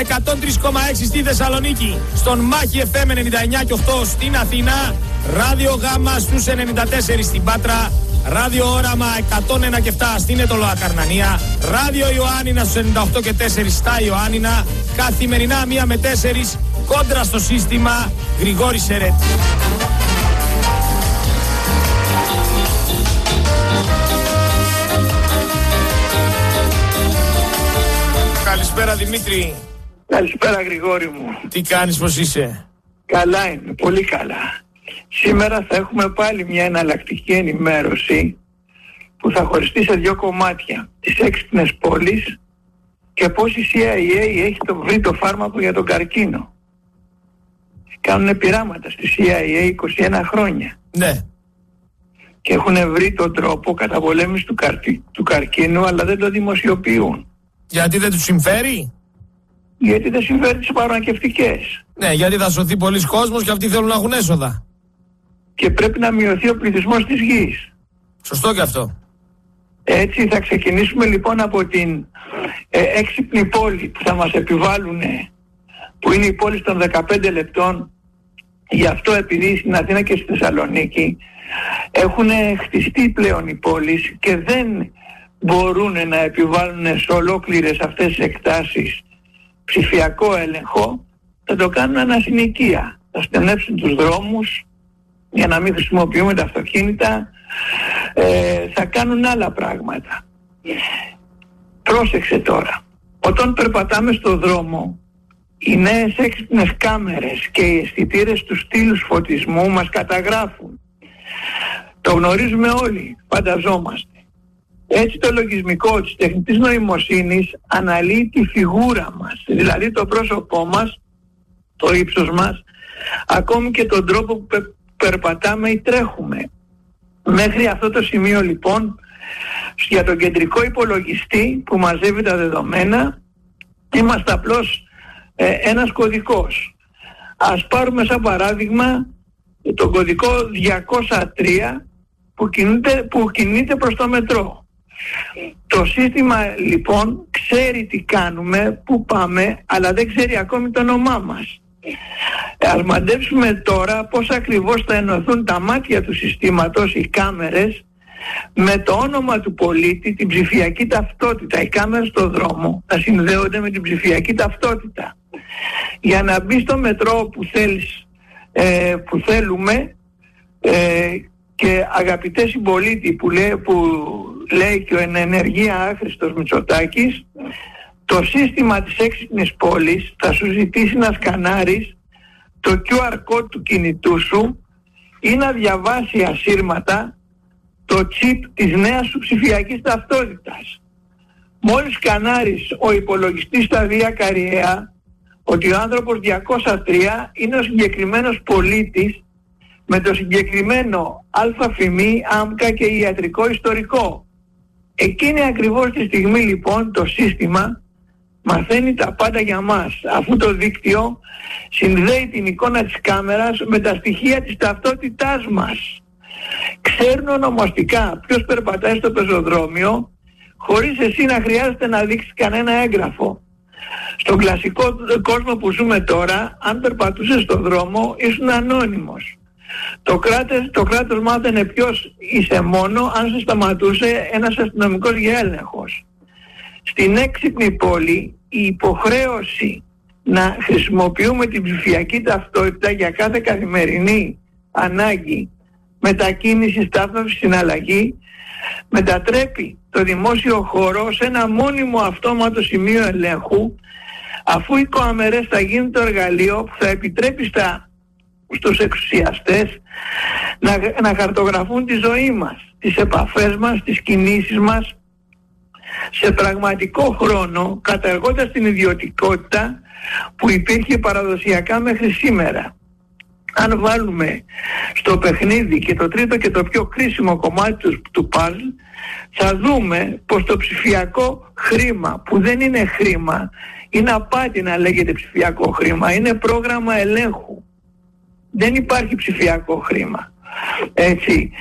103,6 στη Θεσσαλονίκη, στον Μάχη FM 99,8 στην Αθήνα, Ράδιο Γάμα στους 94 στην Πάτρα, Ράδιο Όραμα 101,7 στην Ετωλοα Καρνανία, Ράδιο Ιωάννινα στους 98,4 στα Ιωάννινα, καθημερινά 1 με 4 κόντρα στο σύστημα Γρηγόρη Σερέτη. Καλησπέρα Δημήτρη. Καλησπέρα Γρηγόρη μου. Τι κάνεις, πως είσαι? Καλά είμαι, πολύ καλά. Σήμερα θα έχουμε πάλι μια εναλλακτική ενημέρωση που θα χωριστεί σε 2 κομμάτια. Τις έξυπνες πόλεις και πώς η CIA έχει βρει το φάρμακο για τον καρκίνο. Κάνουν πειράματα στη CIA 21 χρόνια. Ναι. Και έχουν βρει τον τρόπο καταπολέμησης του καρκίνου, αλλά δεν το δημοσιοποιούν. Γιατί δεν τους συμφέρει? Γιατί δεν συμφέρει τις φαρμακευτικές. Ναι, γιατί θα σωθεί πολλοί κόσμος και αυτοί θέλουν να έχουν έσοδα. Και πρέπει να μειωθεί ο πληθυσμός της γης. Σωστό και αυτό. Έτσι θα ξεκινήσουμε λοιπόν από την έξυπνη πόλη που θα μας επιβάλλουν, που είναι η πόλη των 15 λεπτών. Γι' αυτό, επειδή στην Αθήνα και στη Θεσσαλονίκη έχουν χτιστεί πλέον οι πόλεις και δεν μπορούν να επιβάλλουν σε ολόκληρες αυτές τις εκτάσεις ψηφιακό έλεγχο, θα το κάνουν ανασυνοικία. Θα στενέψουν τους δρόμους για να μην χρησιμοποιούμε τα αυτοκίνητα, θα κάνουν άλλα πράγματα. Πρόσεξε τώρα, όταν περπατάμε στο δρόμο, οι νέες έξυπνες κάμερες και οι αισθητήρες του στήλους φωτισμού μας καταγράφουν. Το γνωρίζουμε όλοι, φανταζόμαστε. Έτσι το λογισμικό της τεχνητής νοημοσύνης αναλύει τη φιγούρα μας, δηλαδή το πρόσωπό μας, το ύψος μας, ακόμη και τον τρόπο που περπατάμε ή τρέχουμε. Μέχρι αυτό το σημείο λοιπόν, για τον κεντρικό υπολογιστή που μαζεύει τα δεδομένα, είμαστε απλώς ένας κωδικός. Ας πάρουμε σαν παράδειγμα τον κωδικό 203 που κινείται προς το μετρό. Το σύστημα λοιπόν ξέρει τι κάνουμε, πού πάμε, αλλά δεν ξέρει ακόμη το όνομά μας. Ας μαντέψουμε τώρα πώς ακριβώς θα ενωθούν τα μάτια του συστήματος, οι κάμερες, με το όνομα του πολίτη, την ψηφιακή ταυτότητα. Οι κάμερες στο δρόμο θα συνδέονται με την ψηφιακή ταυτότητα. Για να μπει στο μετρό που θέλουμε, και αγαπητέ συμπολίτη που λέει και ο ενεργεία άχρηστος Μητσοτάκης, το σύστημα της έξυπνης πόλης θα σου ζητήσει να σκανάρεις το QR code του κινητού σου ή να διαβάσει ασύρματα το chip της νέας σου ψηφιακής ταυτότητας. Μόλις σκανάρεις, ο υπολογιστής θα δει ακαριέα ότι ο άνθρωπος 203 είναι ο συγκεκριμένος πολίτης με το συγκεκριμένο αλφα-φημί, άμκα και ιατρικό ιστορικό. Εκείνη ακριβώς τη στιγμή λοιπόν το σύστημα μαθαίνει τα πάντα για μας, αφού το δίκτυο συνδέει την εικόνα της κάμερας με τα στοιχεία της ταυτότητάς μας. Ξέρουν ονομαστικά ποιος περπατάει στο πεζοδρόμιο χωρίς εσύ να χρειάζεται να δείξεις κανένα έγγραφο. Στον κλασικό κόσμο που ζούμε τώρα, αν περπατούσες στον δρόμο ήσουν ανώνυμος. Το κράτος μάθαινε ποιος είσαι μόνο αν σε σταματούσε ένας αστυνομικός για έλεγχος. Στην έξυπνη πόλη η υποχρέωση να χρησιμοποιούμε την ψηφιακή ταυτότητα για κάθε καθημερινή ανάγκη μετακίνησης, στάθμευσης, συναλλαγή μετατρέπει το δημόσιο χώρο σε ένα μόνιμο αυτόματο σημείο ελέγχου, αφού οι κάμερες θα γίνουν το εργαλείο που θα επιτρέπει στους εξουσιαστές να χαρτογραφούν τη ζωή μας, τις επαφές μας, τις κινήσεις μας σε πραγματικό χρόνο, καταργώντας την ιδιωτικότητα που υπήρχε παραδοσιακά μέχρι σήμερα. Αν βάλουμε στο παιχνίδι και το τρίτο και το πιο κρίσιμο κομμάτι του παζλ, θα δούμε πως το ψηφιακό χρήμα, που δεν είναι χρήμα, είναι απάτη να λέγεται ψηφιακό χρήμα, είναι πρόγραμμα ελέγχου. Δεν υπάρχει ψηφιακό χρήμα. Έτσι.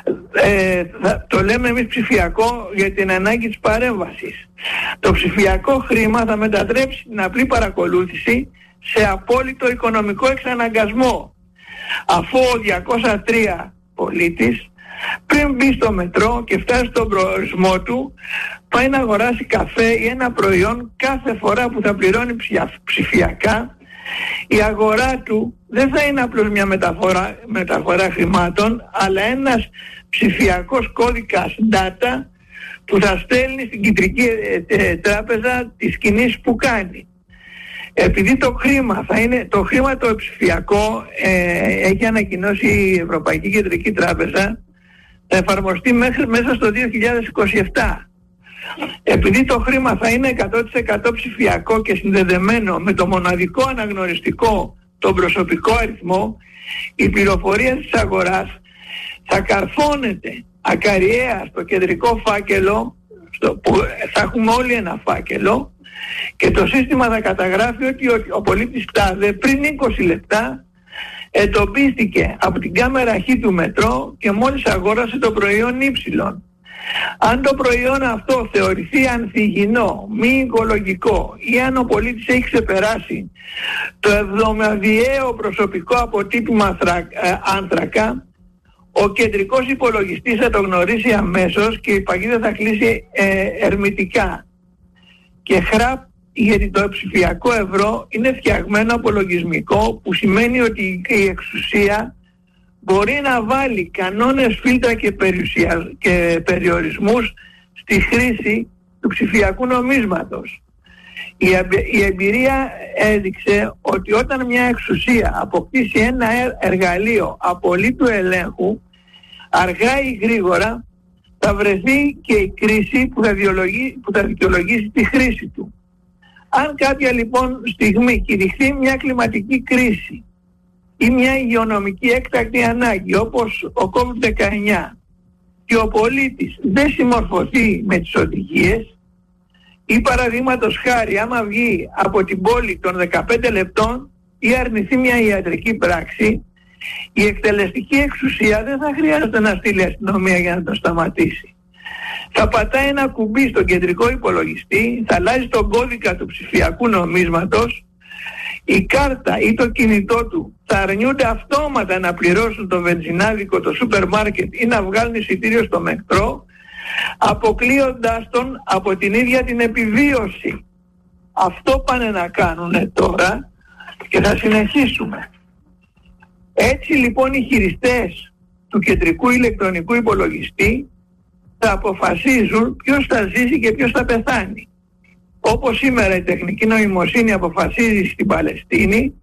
Το λέμε εμείς ψηφιακό για την ανάγκη της παρέμβασης. Το ψηφιακό χρήμα θα μετατρέψει την απλή παρακολούθηση σε απόλυτο οικονομικό εξαναγκασμό, αφού ο 203 πολίτης πριν μπει στο μετρό και φτάσει στον προορισμό του, πάει να αγοράσει καφέ ή ένα προϊόν κάθε φορά που θα πληρώνει ψηφιακά. Η αγορά του δεν θα είναι απλώς μια μεταφορά χρημάτων, αλλά ένας ψηφιακός κώδικας data που θα στέλνει στην κεντρική τράπεζα τις κινήσεις που κάνει. Επειδή το χρήμα το ψηφιακό έχει ανακοινώσει η Ευρωπαϊκή Κεντρική Τράπεζα, θα εφαρμοστεί μέσα στο 2027. Επειδή το χρήμα θα είναι 100% ψηφιακό και συνδεδεμένο με το μοναδικό αναγνωριστικό, τον προσωπικό αριθμό, η πληροφορία της αγοράς θα καρφώνεται ακαριέα στο κεντρικό φάκελο, που θα έχουμε όλοι ένα φάκελο, και το σύστημα θα καταγράφει ότι ο πολίτης τάδε πριν 20 λεπτά εντοπίστηκε από την κάμερα Χ του μετρό και μόλις αγόρασε το προϊόν Υ. Αν το προϊόν αυτό θεωρηθεί ανθυγιεινό, μη οικολογικό, ή αν ο πολίτης έχει ξεπεράσει το 70 προσωπικό αποτύπωμα άνθρακα, ο κεντρικός υπολογιστής θα το γνωρίσει αμέσως και η παγίδα θα κλείσει ερμητικά. Και γιατί το ψηφιακό ευρώ είναι φτιαγμένο από λογισμικό, που σημαίνει ότι η εξουσία μπορεί να βάλει κανόνες, φίλτρα και περιορισμούς στη χρήση του ψηφιακού νομίσματος. Η εμπειρία έδειξε ότι όταν μια εξουσία αποκτήσει ένα εργαλείο απολύτου ελέγχου, αργά ή γρήγορα θα βρεθεί και η κρίση που θα δικαιολογήσει τη χρήση του. Αν κάποια λοιπόν στιγμή κηρυχθεί μια κλιματική κρίση ή μια υγειονομική έκτακτη ανάγκη όπως ο COVID-19 και ο πολίτης δεν συμμορφωθεί με τις οδηγίες, ή παραδείγματος χάρη άμα βγει από την πόλη των 15 λεπτών ή αρνηθεί μια ιατρική πράξη, η εκτελεστική εξουσία δεν θα χρειάζεται να στείλει αστυνομία για να το σταματήσει. Θα πατάει ένα κουμπί στον κεντρικό υπολογιστή, θα αλλάζει τον κώδικα του ψηφιακού νομίσματος, η κάρτα ή το κινητό του θα αρνιούνται αυτόματα να πληρώσουν το βενζινάδικο, το σούπερ μάρκετ ή να βγάλουν εισιτήριο στο μετρό, αποκλείοντάς τον από την ίδια την επιβίωση. Αυτό πάνε να κάνουν τώρα και θα συνεχίσουμε. Έτσι λοιπόν οι χειριστές του κεντρικού ηλεκτρονικού υπολογιστή θα αποφασίζουν ποιος θα ζήσει και ποιος θα πεθάνει. Όπως σήμερα η τεχνική νοημοσύνη αποφασίζει στην Παλαιστίνη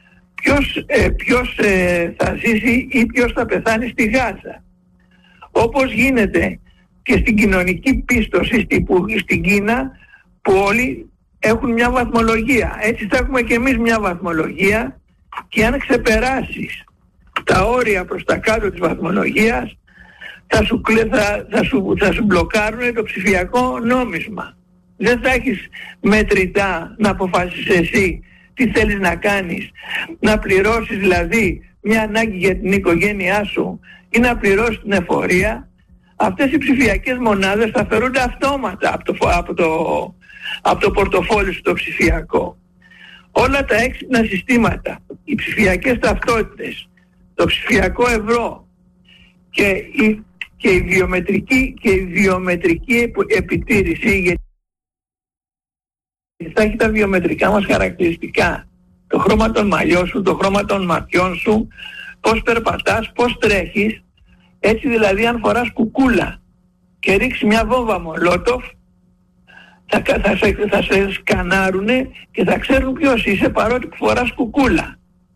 ποιος θα ζήσει ή ποιος θα πεθάνει στη Γάζα. Όπως γίνεται και στην κοινωνική πίστοση στην Κίνα, που όλοι έχουν μια βαθμολογία. Έτσι θα έχουμε και εμείς μια βαθμολογία, και αν ξεπεράσεις τα όρια προς τα κάτω της βαθμολογίας θα σου μπλοκάρουν το ψηφιακό νόμισμα. Δεν θα έχεις μετρητά να αποφασίσεις εσύ τι θέλεις να κάνεις, να πληρώσεις δηλαδή μια ανάγκη για την οικογένειά σου ή να πληρώσεις την εφορία. Αυτές οι ψηφιακές μονάδες θα φερούνται αυτόματα από το πορτοφόλι σου το ψηφιακό. Όλα τα έξυπνα συστήματα, οι ψηφιακές ταυτότητες, το ψηφιακό ευρώ και η βιομετρική επιτήρηση, γιατί θα έχει τα βιομετρικά μας χαρακτηριστικά, το χρώμα των μαλλιών σου, το χρώμα των ματιών σου, πώς περπατάς, πώς τρέχεις. Έτσι δηλαδή αν φοράς κουκούλα και ρίξει μια βόμβα μολότοφ, θα σε σκανάρουνε και θα ξέρουν ποιος είσαι, παρότι που φοράς κουκούλα.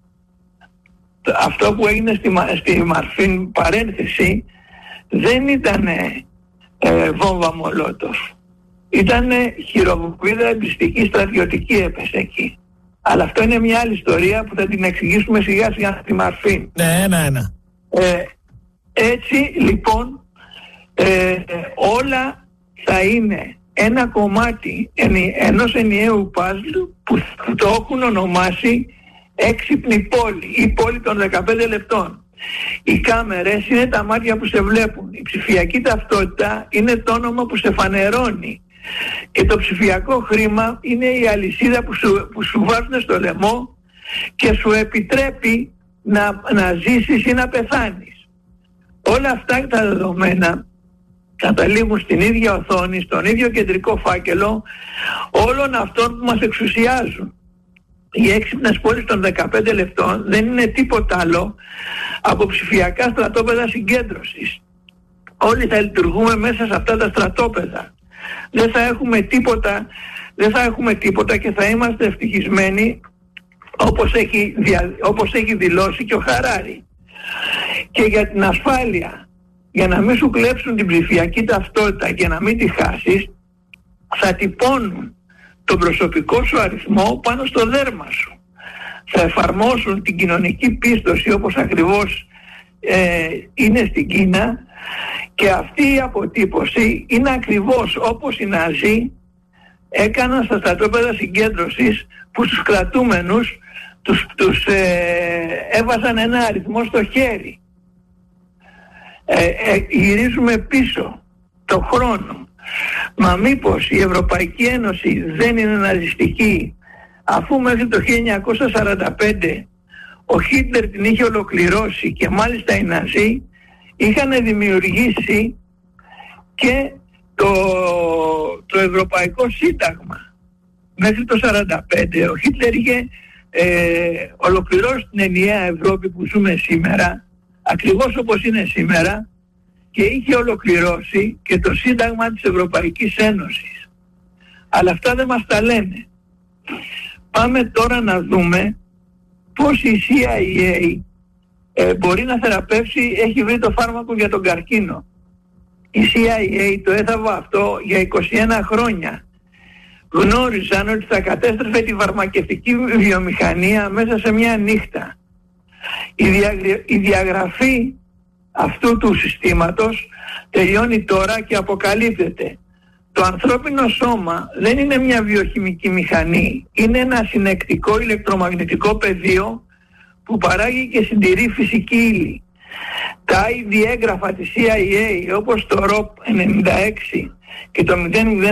Αυτό που έγινε στη Μαρφίν παρένθεση δεν ήταν βόμβα μολότοφ. Ήταν χειροβομβίδα εμπιστική στρατιωτική, έπεσε εκεί. Αλλά αυτό είναι μια άλλη ιστορία που θα την εξηγήσουμε σιγά σιγά στη Μαρφίν. Ναι, ένα. Έτσι λοιπόν όλα θα είναι ένα κομμάτι ενός ενιαίου παζλ που το έχουν ονομάσει έξυπνη πόλη ή πόλη των 15 λεπτών. Οι κάμερες είναι τα μάτια που σε βλέπουν. Η ψηφιακή ταυτότητα είναι το όνομα που σε φανερώνει. Και το ψηφιακό χρήμα είναι η αλυσίδα που σου βάζουν στο λαιμό και σου επιτρέπει να ζήσεις ή να πεθάνεις. Όλα αυτά τα δεδομένα καταλήγουν στην ίδια οθόνη, στον ίδιο κεντρικό φάκελο όλων αυτών που μας εξουσιάζουν. Οι έξυπνες πόλεις των 15 λεπτών δεν είναι τίποτα άλλο από ψηφιακά στρατόπεδα συγκέντρωσης. Όλοι θα λειτουργούμε μέσα σε αυτά τα στρατόπεδα. Δεν θα έχουμε τίποτα και θα είμαστε ευτυχισμένοι όπως έχει δηλώσει και ο Χαράρη. Και για την ασφάλεια, για να μην σου κλέψουν την ψηφιακή ταυτότητα και να μην τη χάσεις, θα τυπώνουν τον προσωπικό σου αριθμό πάνω στο δέρμα σου. Θα εφαρμόσουν την κοινωνική πίστοση όπως ακριβώς είναι στην Κίνα, και αυτή η αποτύπωση είναι ακριβώς όπως οι Ναζί έκαναν στα στρατόπεδα συγκέντρωσης, που στους κρατούμενους τους έβαζαν ένα αριθμό στο χέρι. Γυρίζουμε πίσω το χρόνο. Μα μήπως η Ευρωπαϊκή Ένωση δεν είναι ναζιστική, αφού μέχρι το 1945 ο Χίτλερ την είχε ολοκληρώσει και μάλιστα οι Ναζί είχαν δημιουργήσει και το Ευρωπαϊκό Σύνταγμα. Μέχρι το 1945 ο Χίτλερ είχε ολοκληρώσει την ενιαία Ευρώπη που ζούμε σήμερα, ακριβώς όπως είναι σήμερα, και είχε ολοκληρώσει και το Σύνταγμα της Ευρωπαϊκής Ένωσης. Αλλά αυτά δεν μας τα λένε. Πάμε τώρα να δούμε πώς η CIA μπορεί να θεραπεύσει, έχει βρει το φάρμακο για τον καρκίνο. Η CIA το έθαβε αυτό για 21 χρόνια. Γνώριζαν ότι θα κατέστρεφε τη φαρμακευτική βιομηχανία μέσα σε μια νύχτα. Η διαγραφή αυτού του συστήματος τελειώνει τώρα και αποκαλύπτεται. Το ανθρώπινο σώμα δεν είναι μια βιοχημική μηχανή. Είναι ένα συνεκτικό ηλεκτρομαγνητικό πεδίο που παράγει και συντηρεί φυσική ύλη. Τα ήδη έγγραφα της CIA, όπως το ROP 96 και το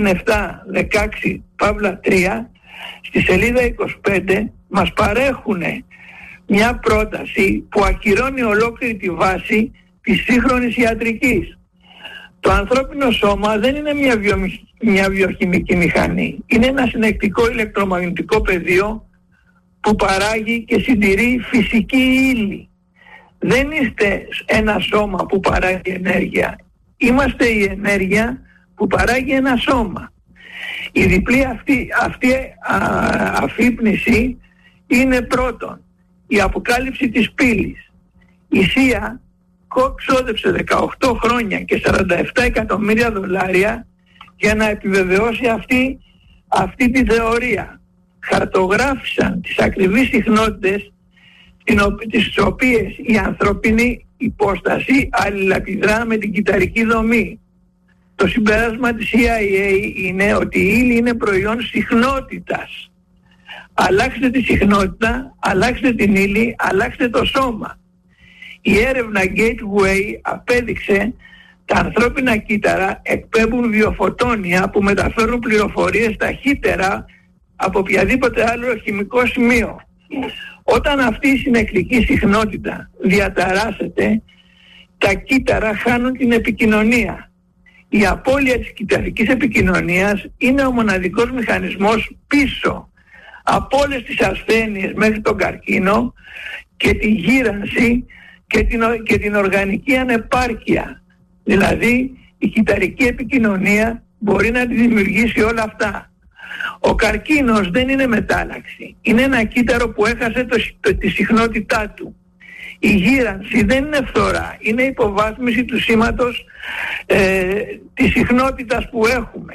007-16-3, στη σελίδα 25 μας παρέχουν μια πρόταση που ακυρώνει ολόκληρη τη βάση της σύγχρονης ιατρικής. Το ανθρώπινο σώμα δεν είναι μια βιοχημική μηχανή. Είναι ένα συνεκτικό ηλεκτρομαγνητικό πεδίο που παράγει και συντηρεί φυσική ύλη. Δεν είστε ένα σώμα που παράγει ενέργεια. Είμαστε η ενέργεια που παράγει ένα σώμα. Η διπλή αυτή αφύπνιση είναι πρώτον η αποκάλυψη της πύλης. Η ΣΥΑ ξόδεψε 18 χρόνια και 47 εκατομμύρια δολάρια για να επιβεβαιώσει αυτή τη θεωρία. Χαρτογράφησαν τις ακριβείς συχνότητες τις οποίες η ανθρωπινή υπόσταση αλληλεπιδρά με την κυταρική δομή. Το συμπέρασμα της CIA είναι ότι η ύλη είναι προϊόν συχνότητας. Αλλάξτε τη συχνότητα, αλλάξτε την ύλη, αλλάξτε το σώμα. Η έρευνα Gateway απέδειξε τα ανθρώπινα κύτταρα εκπέμπουν βιοφωτόνια που μεταφέρουν πληροφορίες ταχύτερα από οποιαδήποτε άλλο χημικό σημείο. Όταν αυτή η συνεκτική συχνότητα διαταράσσεται, τα κύτταρα χάνουν την επικοινωνία. Η απώλεια της κυταρικής επικοινωνίας είναι ο μοναδικός μηχανισμός πίσω από όλες τις ασθένειες μέχρι τον καρκίνο και τη γύρανση και την οργανική ανεπάρκεια. Δηλαδή η κυταρική επικοινωνία μπορεί να τη δημιουργήσει όλα αυτά. Ο καρκίνος δεν είναι μετάλλαξη. Είναι ένα κύτταρο που έχασε τη συχνότητά του. Η γύρανση δεν είναι φθορά. Είναι υποβάθμιση του σήματος της συχνότητας που έχουμε.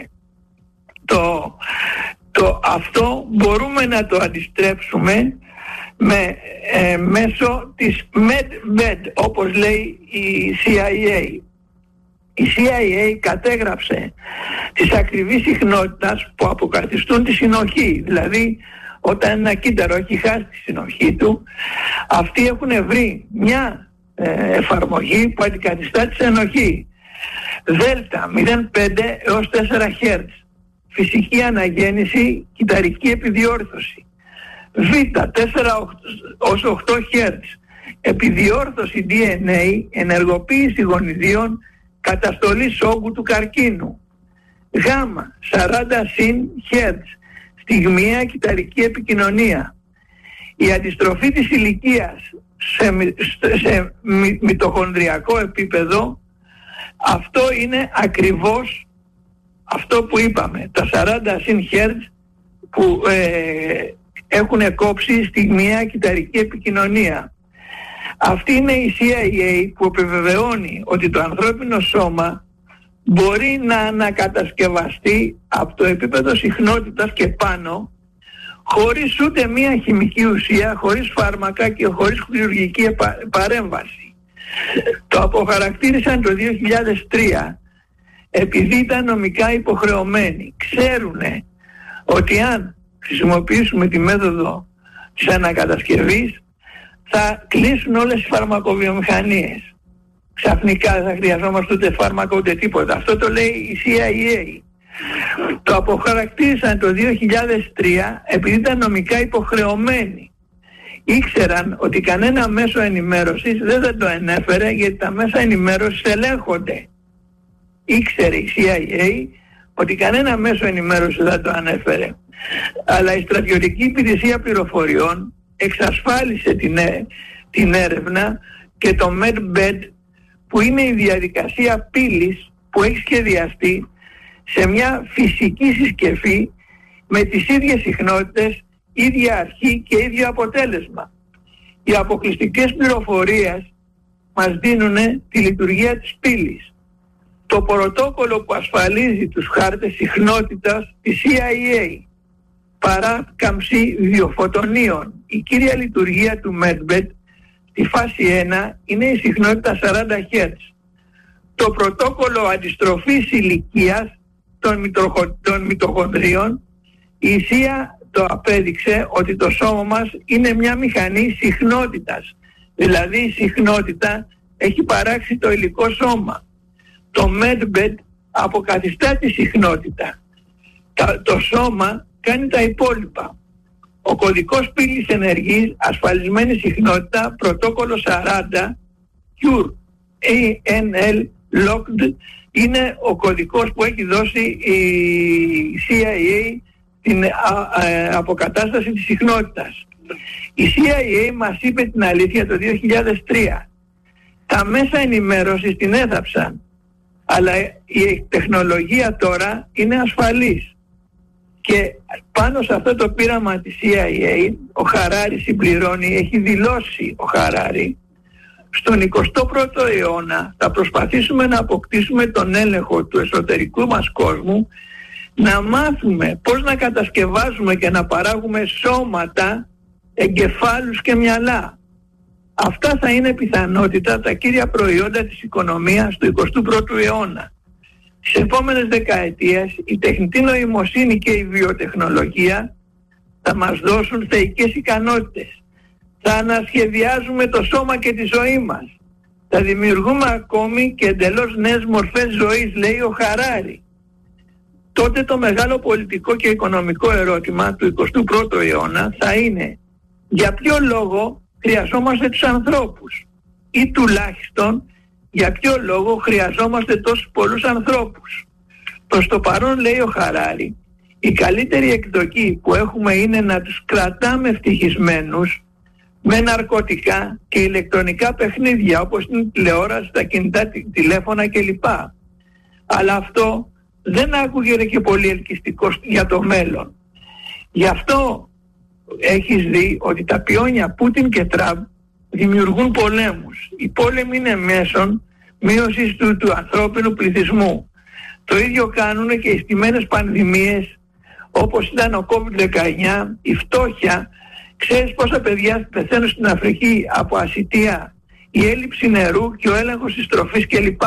Αυτό μπορούμε να το αντιστρέψουμε μέσω της MedMed, όπως λέει η CIA. Η CIA κατέγραψε τις ακριβείς συχνότητας που αποκαθιστούν τη συνοχή. Δηλαδή όταν ένα κύτταρο έχει χάσει τη συνοχή του, αυτοί έχουν βρει μια εφαρμογή που αντικαθιστά τη ενοχή. Δέλτα 0,5 έως 4 Hz, φυσική αναγέννηση, κυταρική επιδιόρθωση. Β 4 ως 8 Hz, επιδιόρθωση DNA, ενεργοποίηση γονιδίων, καταστολή όγκου του καρκίνου. Γ 40 συν Hz, στιγμιαία κυταρική επικοινωνία. Η αντιστροφή της ηλικίας σε μυτοχονδριακό επίπεδο, αυτό είναι ακριβώς αυτό που είπαμε, τα 40 συν Hz που έχουν κόψει στιγμιαία κυταρική επικοινωνία. Αυτή είναι η CIA που επιβεβαιώνει ότι το ανθρώπινο σώμα μπορεί να ανακατασκευαστεί από το επίπεδο συχνότητας και πάνω, χωρίς ούτε μία χημική ουσία, χωρίς φάρμακα και χωρίς χειρουργική παρέμβαση. Το αποχαρακτήρισαν το 2003 επειδή ήταν νομικά υποχρεωμένοι. Ξέρουνε ότι αν χρησιμοποιήσουμε τη μέθοδο της ανακατασκευής θα κλείσουν όλες οι φαρμακοβιομηχανίες. Ξαφνικά δεν θα χρειαζόμαστε ούτε φάρμακο ούτε τίποτα. Αυτό το λέει η CIA. Το αποχαρακτήρισαν το 2003 επειδή ήταν νομικά υποχρεωμένοι. Ήξεραν ότι κανένα μέσο ενημέρωσης δεν θα το ενέφερε, γιατί τα μέσα ενημέρωσης ελέγχονται. Ήξερε η CIA ότι κανένα μέσο ενημέρωσης δεν θα το ανέφερε. Αλλά η στρατιωτική υπηρεσία πληροφοριών εξασφάλισε την έρευνα και το MedBed, που είναι η διαδικασία πύλης που έχει σχεδιαστεί σε μια φυσική συσκευή με τις ίδιες συχνότητες, ίδια αρχή και ίδιο αποτέλεσμα. Οι αποκλειστικές πληροφορίες μας δίνουν τη λειτουργία της πύλης. Το πρωτόκολλο που ασφαλίζει τους χάρτες συχνότητας της CIA, παράκαμψη βιοφωτονίων. Η κύρια λειτουργία του MedBed στη φάση 1 είναι η συχνότητα 40 Hz. Το πρωτόκολλο αντιστροφής ηλικίας των μυτοχονδρίων, η ΙΣΙΑ το απέδειξε ότι το σώμα μας είναι μια μηχανή συχνότητας. Δηλαδή η συχνότητα έχει παράξει το υλικό σώμα. Το MedBed αποκαθιστά τη συχνότητα. Το σώμα κάνει τα υπόλοιπα. Ο κωδικός πύλης ενεργής, ασφαλισμένη συχνότητα, πρωτόκολλο 40, Cure, ANL Locked, είναι ο κωδικός που έχει δώσει η CIA την αποκατάσταση της συχνότητας. Η CIA μας είπε την αλήθεια το 2003. Τα μέσα ενημέρωσης την έδαψαν. Αλλά η τεχνολογία τώρα είναι ασφαλής. Και πάνω σε αυτό το πείραμα της CIA, ο Χαράρι συμπληρώνει, έχει δηλώσει ο Χαράρι, στον 21ο αιώνα θα προσπαθήσουμε να αποκτήσουμε τον έλεγχο του εσωτερικού μας κόσμου, να μάθουμε πώς να κατασκευάζουμε και να παράγουμε σώματα, εγκεφάλους και μυαλά. Αυτά θα είναι πιθανότητα τα κύρια προϊόντα της οικονομίας του 21ου αιώνα. Στις επόμενες δεκαετίες η τεχνητή νοημοσύνη και η βιοτεχνολογία θα μας δώσουν θεϊκές ικανότητες. Θα ανασχεδιάζουμε το σώμα και τη ζωή μας. Θα δημιουργούμε ακόμη και εντελώς νέες μορφές ζωής, λέει ο Χαράρι. Τότε το μεγάλο πολιτικό και οικονομικό ερώτημα του 21ου αιώνα θα είναι για ποιο λόγο χρειαζόμαστε τους ανθρώπους, ή τουλάχιστον για ποιο λόγο χρειαζόμαστε τόσους πολλούς ανθρώπους. Προς το παρόν, λέει ο Χαράρι, η καλύτερη εκδοχή που έχουμε είναι να τους κρατάμε ευτυχισμένους με ναρκωτικά και ηλεκτρονικά παιχνίδια, όπως είναι η τηλεόραση, τα κινητά τηλέφωνα κλπ. Αλλά αυτό δεν άκουγε και πολύ ελκυστικό για το μέλλον. Γι' αυτό έχεις δει ότι τα πιόνια Πούτιν και Τραμπ δημιουργούν πολέμους. Οι πόλεμοι είναι μέσον μείωσης του ανθρώπινου πληθυσμού. Το ίδιο κάνουν και οι στημένες πανδημίες, όπως ήταν ο COVID-19, η φτώχεια. Ξέρεις πόσα παιδιά πεθαίνουν στην Αφρική από ασιτεία, η έλλειψη νερού και ο έλεγχος της τροφής κλπ.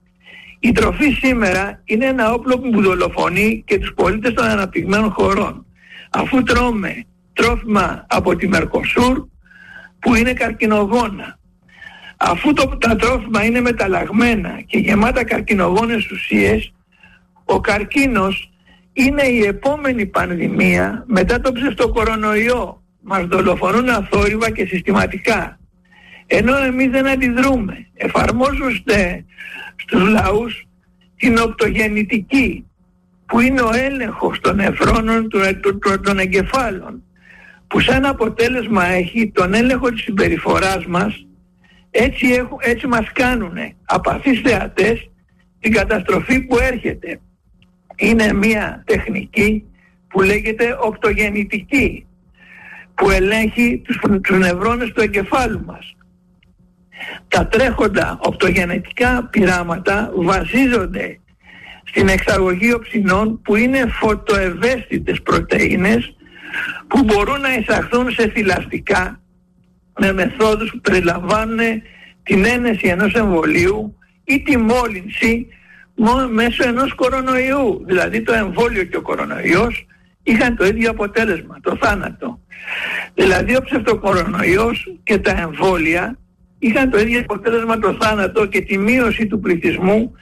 Η τροφή σήμερα είναι ένα όπλο που δολοφονεί και τους πολίτες των αναπτυγμένων χωρών. Αφού τρώμε τρόφιμα από τη Μερκοσούρ που είναι καρκινογόνα. Αφού τα τρόφιμα είναι μεταλλαγμένα και γεμάτα καρκινογόνες ουσίες, ο καρκίνος είναι η επόμενη πανδημία μετά τον ψευτοκορονοϊό. Μας δολοφονούν αθόρυβα και συστηματικά. Ενώ εμείς δεν αντιδρούμε. Εφαρμόζονται στους λαούς την οπτογεννητική, που είναι ο έλεγχος των νευρώνων των εγκεφάλων, που σαν αποτέλεσμα έχει τον έλεγχο της συμπεριφοράς μας. Έτσι μας κάνουνε απαθείς θεατές την καταστροφή που έρχεται. Είναι μια τεχνική που λέγεται οπτογεννητική, που ελέγχει τους νευρώνες του εγκεφάλου μας. Τα τρέχοντα οπτογενετικά πειράματα βασίζονται στην εξαγωγή οψινών, που είναι φωτοευαίσθητες πρωτεΐνες που μπορούν να εισαχθούν σε θηλαστικά με μεθόδους που περιλαμβάνουν την ένεση ενός εμβολίου ή τη μόλυνση μέσω ενός κορονοϊού. Δηλαδή το εμβόλιο και ο κορονοϊός είχαν το ίδιο αποτέλεσμα, το θάνατο. Δηλαδή ο ψευτοκορονοϊός και τα εμβόλια είχαν το ίδιο αποτέλεσμα, το θάνατο και τη μείωση του πληθυσμού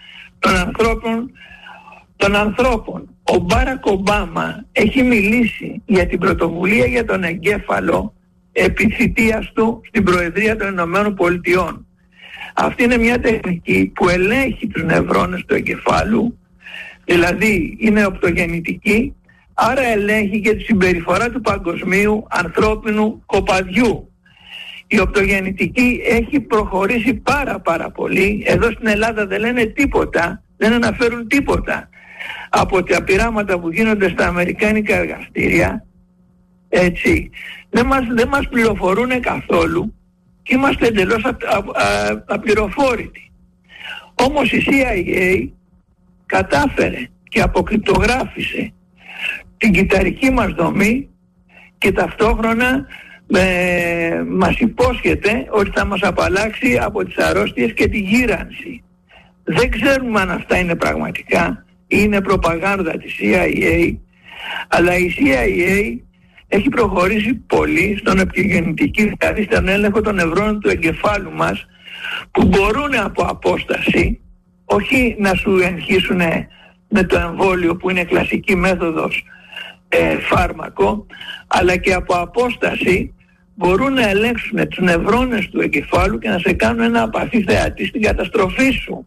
των ανθρώπων. Ο Μπάρακ Ομπάμα έχει μιλήσει για την πρωτοβουλία για τον εγκέφαλο επί θητείας του στην Προεδρία των Ηνωμένων Πολιτειών. Αυτή είναι μια τεχνική που ελέγχει τους νευρώνες του εγκεφάλου, δηλαδή είναι οπτογεννητική, άρα ελέγχει και τη συμπεριφορά του παγκοσμίου ανθρώπινου κοπαδιού. Η οπτογεννητική έχει προχωρήσει πάρα πολύ. Εδώ στην Ελλάδα δεν λένε τίποτα, δεν αναφέρουν τίποτα από τα πειράματα που γίνονται στα αμερικάνικα εργαστήρια. Έτσι, δεν μας πληροφορούν καθόλου και είμαστε εντελώς απληροφόρητοι. Όμως η CIA κατάφερε και αποκρυπτογράφησε την κυταρική μας δομή και ταυτόχρονα μας υπόσχεται ότι θα μας απαλλάξει από τις αρρώστιες και τη γύρανση. Δεν ξέρουμε αν αυτά είναι πραγματικά ή είναι προπαγάνδα της CIA, αλλά η CIA έχει προχωρήσει πολύ στον επιγεννητική, δηλαδή στον έλεγχο των νευρώνων του εγκεφάλου μας, που μπορούν από απόσταση, όχι να σου εγχύσουν με το εμβόλιο που είναι κλασική μέθοδος φάρμακο, αλλά και από απόσταση μπορούν να ελέγξουν τους νευρώνες του εγκεφάλου και να σε κάνουν ένα απαθή θεατή στην καταστροφή σου.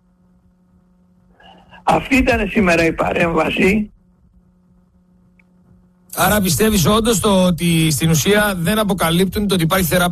Αυτή ήταν σήμερα η παρέμβαση. Άρα πιστεύεις όντως ότι στην ουσία δεν αποκαλύπτουν το ότι υπάρχει θεραπεία?